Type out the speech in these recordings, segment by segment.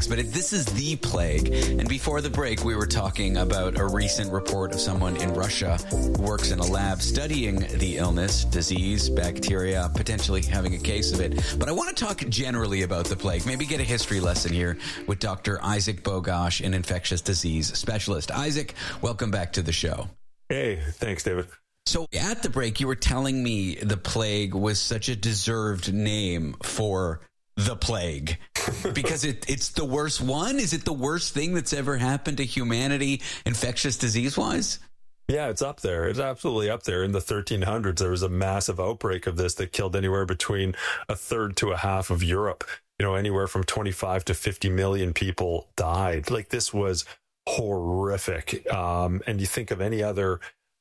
plagues, but this is the plague. And before the break, we were talking about a recent report of someone in Russia who works in a lab studying the illness, disease, bacteria, potentially having a case of it. But I want to talk generally about the plague, maybe get a history lesson here with Dr. Isaac Bogosh, an infectious disease specialist. Isaac, welcome back to the show. Hey, thanks, David. So at the break, you were telling me the plague was such a deserved name for the plague because it's the worst one. Is it the worst thing that's ever happened to humanity, infectious disease-wise? Yeah, it's up there. It's absolutely up there. In the 1300s, there was a massive outbreak of this that killed anywhere between a third to a half of Europe. You know, anywhere from 25 to 50 million people died. Like, this was horrific. And you think of any other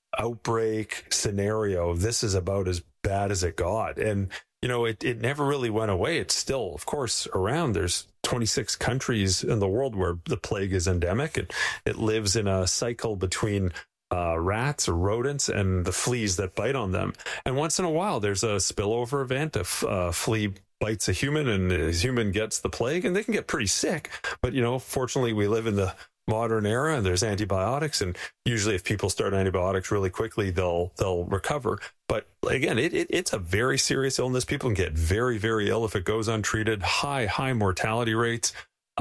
outbreak scenario, this is about as bad as it got. And, you know, it never really went away. It's still, of course, around. There's 26 countries in the world where the plague is endemic. It lives in a cycle between rats or rodents and the fleas that bite on them. And once in a while, there's a spillover event. A flea bites a human and the human gets the plague, and they can get pretty sick. But, you know, fortunately, we live in the modern era and there's antibiotics, and usually if people start antibiotics really quickly, they'll recover. But again, it's a very serious illness. People can get very, very ill if it goes untreated. High mortality rates.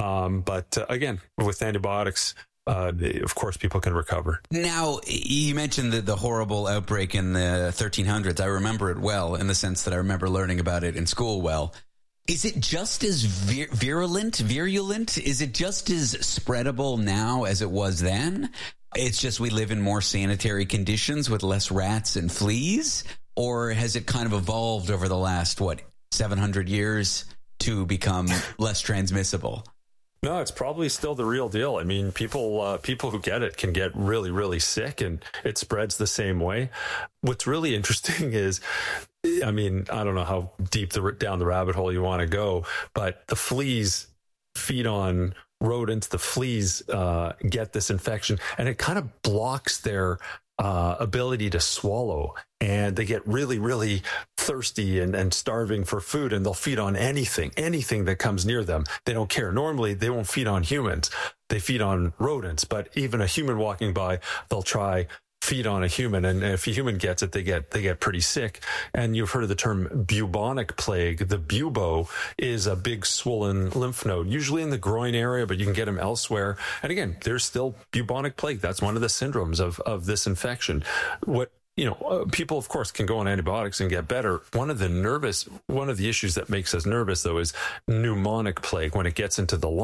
But again, with antibiotics, of course, people can recover. Now, you mentioned the horrible outbreak in the 1300s. I remember it well, in the sense that I remember learning about it in school well. Is it just as virulent? Is it just as spreadable now as it was then? It's just we live in more sanitary conditions with less rats and fleas? Or has it kind of evolved over the last, 700 years to become less transmissible? No, it's probably still the real deal. I mean, people who get it can get really, really sick, and it spreads the same way. What's really interesting is, I mean, I don't know how deep down the rabbit hole you want to go, but the fleas feed on rodents. The fleas get this infection, and it kind of blocks their ability to swallow, and they get really, really thirsty and starving for food, and they'll feed on anything that comes near them. They don't care. Normally, they won't feed on humans. They feed on rodents, but even a human walking by, they'll try feed on a human, and if a human gets it, they get pretty sick. And you've heard of the term bubonic plague. The bubo is a big swollen lymph node, usually in the groin area, but you can get them elsewhere. And again, there's still bubonic plague. That's one of the syndromes of this infection. People, of course, can go on antibiotics and get better. One of the issues that makes us nervous, though, is pneumonic plague. When it gets into the lungs,